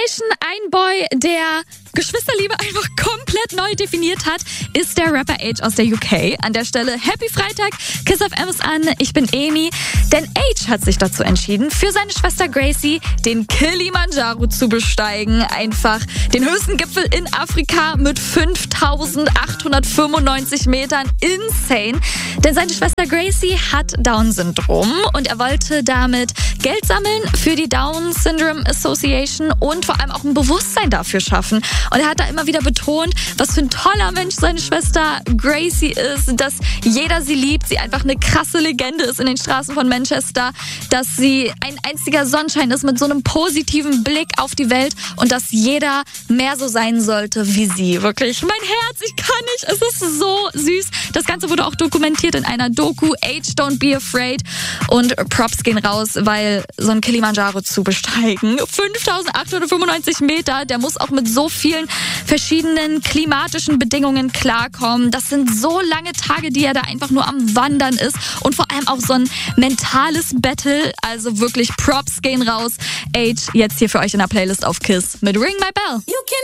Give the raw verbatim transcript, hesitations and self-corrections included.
Association, ein Boy, der Geschwisterliebe einfach komplett neu definiert hat, ist der Rapper Age aus der U K. An der Stelle Happy Freitag, Kiss F M ist an, ich bin Amy. Denn Age hat sich dazu entschieden, für seine Schwester Gracie den Kilimanjaro zu besteigen. Einfach den höchsten Gipfel in Afrika mit fünftausendachthundertfünfundneunzig Metern. Insane. Denn seine Schwester Gracie hat Down-Syndrom und er wollte damit Geld sammeln für die Down Syndrome Association und vor allem auch ein Bewusstsein dafür schaffen. Und er hat da immer wieder betont, was für ein toller Mensch seine Schwester Gracie ist, dass jeder sie liebt, sie einfach eine krasse Legende ist in den Straßen von Manchester, dass sie ein einziger Sonnenschein ist mit so einem positiven Blick auf die Welt und dass jeder mehr so sein sollte wie sie. Wirklich, mein Herz, ich kann nicht, es ist so süß. Das Ganze wurde auch dokumentiert in einer Doku, Age Don't Be Afraid, und Props gehen raus, weil so ein Kilimanjaro zu besteigen, fünftausendachthundertfünfundneunzig Meter, der muss auch mit so vielen verschiedenen klimatischen Bedingungen klarkommen. Das sind so lange Tage, die er da einfach nur am Wandern ist und vor allem auch so ein mentales Battle, also wirklich Props gehen raus. Age jetzt hier für euch in der Playlist auf Kiss mit Ring My Bell.